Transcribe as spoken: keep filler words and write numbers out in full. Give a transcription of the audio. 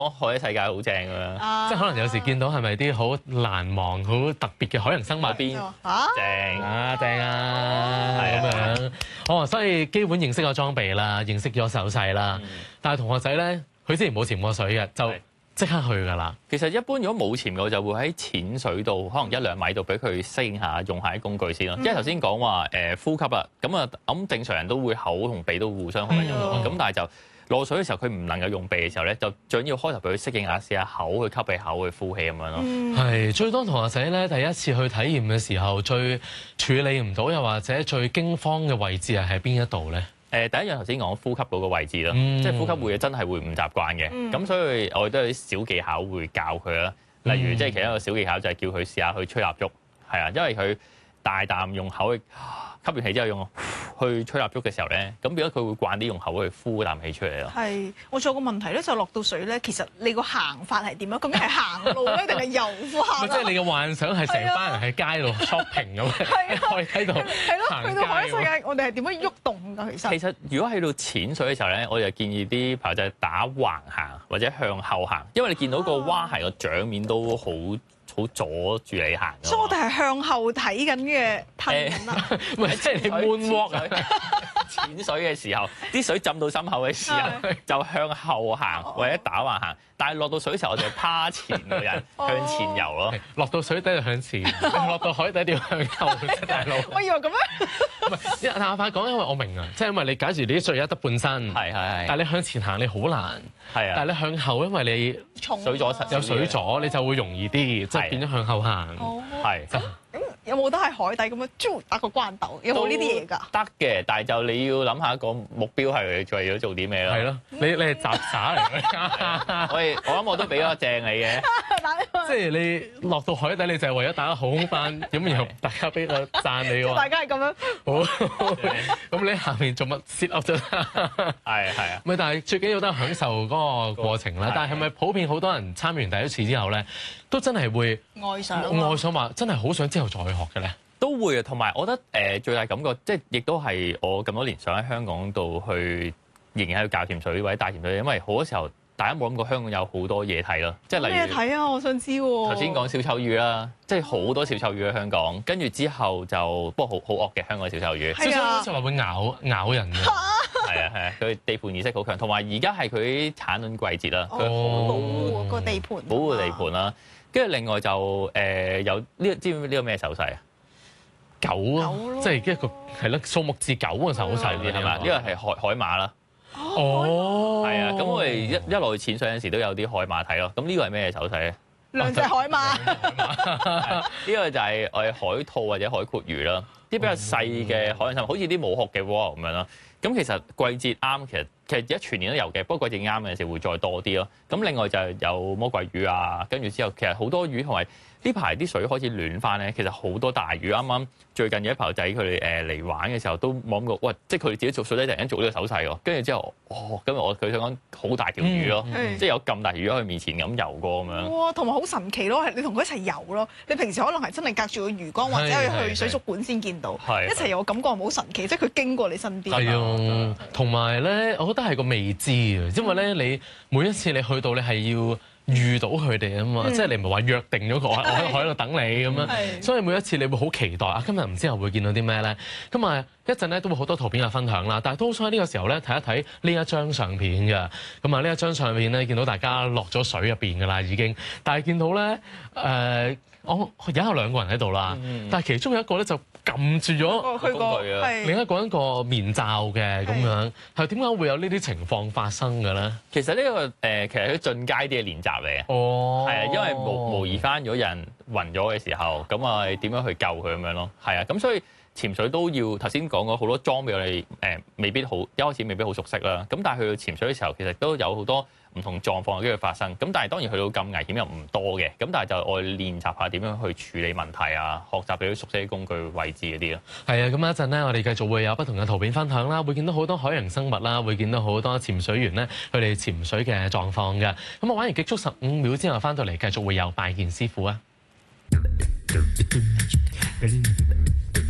海底世界好正㗎啦， 啊即係可能有時見到係咪啲好難忘、好特別嘅海洋生物？ 邊啊正啊，正啊， 係啊咁樣。哦，所以基本認識咗裝備啦，認識咗手勢啦。 嗯但係同學仔咧，佢之前冇潛過水嘅，就係即刻去㗎啦。 其實一般如果冇潛嘅，我就會喺淺水度，可能一兩米度俾佢適應下，用下啲工具先咯。因為頭先講話誒呼吸啊，咁啊咁正常人都會口同鼻都互相可能用到， 係啊咁但係就落水嘅時候，佢唔能夠用鼻嘅時候咧，就最緊要開頭俾佢適應下，試下口去吸鼻口去呼氣咁樣咯。 嗯係最多同學仔咧，第一次去體驗嘅時候，最處理唔到又或者最驚慌嘅位置係喺邊一度咧？ 誒第一樣頭先講呼吸嗰個位置啦， 嗯即係呼吸會真係會唔習慣嘅，咁、 嗯所以我哋都有啲小技巧會教佢啦。例如嗯即係其中一個小技巧就係叫佢試下去吹蠟燭，係啊，因為佢大啖用口去吸完氣之後用去吹蠟燭嘅時候咧，咁變咗佢會慣啲用口去呼啖氣出嚟咯。 係，我仲有個問題咧，就落到水咧，其實你個行法係點啊？究竟係行路咧，定係遊法咪即係你嘅幻想係成班人喺街度 shopping 咁， 係啊可以喺度係咯， 行去到海底世街。 界，我哋係點樣喐動㗎？其實其實如果喺度淺水嘅時候咧，我就建議啲朋友仔打橫行或者向後行，因為你見到個蛙鞋個掌面都好好阻住你行㗎嘛。 所以我哋係向後睇緊嘅噴緊啦。 唔係即係你 moonwalk 啊！ 淺水嘅時候，啲水浸到心口嘅時候，就向後行或者打橫行。但係落到水嘅時候，我哋係趴前個人向前游咯。 落到水底就向前，落到海底就要向後啫，大佬。 我以為咁樣。 唔係，因為阿快講，因為我明啊，即係因為你假如你啲水一得半身， 係係係但係你向前行你好難， 係啊， 但係你向後，因為你重水阻實有水阻，你就會容易啲，即係變咗向後行。 哦， 係咁有冇得喺海底咁樣啾打個關鬥？有冇呢啲嘢㗎？ 得嘅，但係就你要諗下個目標係為咗做啲咩咯。 係咯，你你係雜耍嚟嘅， 我哋我諗我都俾咗正你嘅。 即係你落到海底，你就係為咗打得好翻，咁然後大家俾個讚你喎。 大家係咁樣。 好，咁你喺下面做乜 sit up 啫？ 係係啊， 咪但係最緊要都係享受嗰個過程啦。但係係咪普遍好多人參與完第一次之後咧，都真係會愛上愛上話真係好想之後再學嘅咧？ 都會啊。同埋我覺得誒最大感覺，即係亦都係我咁多年想喺香港度去仍然喺度教潛水或者帶潛水，因為好多時候大家冇諗過香港有好多嘢睇咯，即係例如咩睇啊？我想知喎。 頭先講小丑魚啦，即係好多小丑魚喺香港，跟住之後就不過好好惡嘅香港嘅小丑魚， 係啊好似話會咬咬人嘅。 係啊係啊，佢地盤意識好強，同埋而家係佢啲產卵季節啦，佢哦保護個地盤， 保護地盤啦。跟住另外就誒、呃、有呢，知唔知呢個咩手勢啊？ 狗啊狗咯， 即係一個係咯，數目字九嘅手勢啲係咪？呢個係海海馬啦， 哦， 係啊。咁我哋一一路去潛水嗰陣時都有啲海馬睇咯。咁呢個係咩手勢咧？ 兩隻海馬。 呢個就係我哋海兔或者海闊魚啦，啲比較細嘅海洋生物，好似啲冇殼嘅蝸牛咁樣啦。咁其實季節啱，其實其實而家全年都有嘅，不過季節啱嘅時會再多啲咯。咁另外就係有魔鬼魚啊，跟住之後其實好多魚同埋呢排啲水開始暖翻咧，其實好多大魚。啱啱最近有啲朋友仔佢哋誒嚟玩嘅時候都冇諗過，喂，即係佢哋自己做水底突然間做呢個手勢喎。跟住之後，哦，今日我佢想講好大條魚咯， 嗯即係有咁大魚喺佢面前咁游過咁樣。 哇，同埋好神奇咯，係你同佢一齊游咯。你平時可能係真係隔住個魚缸或者係係去係水族館先見到， 係一齊游，我感覺好神奇，即係佢經過你身邊。 係啊，同埋咧，我覺得係個未知啊，因為咧，你每一次你去到，你係要遇到佢哋啊嘛， 嗯即係你唔係話約定咗個我喺海度等你咁樣， 係所以每一次你會好期待啊！今日唔知後會見到啲咩咧？咁啊一陣咧都會好多圖片嘅分享啦，但係都想喺呢個時候咧睇一睇呢一張相片嘅。咁啊呢一張相片咧見到大家落咗水入邊㗎啦已經，但係見到咧誒、呃、我而家有兩個人喺度啦， 嗯但係其中有一個咧就撳住咗。 我去過， 工具啊係另一個人個面罩嘅咁樣，係點解會有呢啲情況發生嘅咧？ 其實呢、個誒、呃其實係啲進階啲嘅練習嚟嘅。 哦， 係啊，因為模模擬翻咗人暈咗嘅時候，咁啊點樣去救佢咁樣咯？係啊，咁所以潛水都要頭先講過好多裝備，我哋誒未必好一開始未必好熟悉啦。咁但係去到潛水嘅時候，其實都有好多唔同狀況有機會發生。咁但係當然去到咁危險又唔多嘅。咁但係就我哋練習下點樣去處理問題啊，學習你啲熟悉啲工具位置嗰啲咯。 係啊，咁一陣咧，我哋繼續會有不同嘅圖片分享啦，會見到好多海洋生物啦，會見到好多潛水員咧佢哋潛水嘅狀況嘅。咁我玩完極速十五秒之後翻到嚟，繼續會有拜見師傅啊！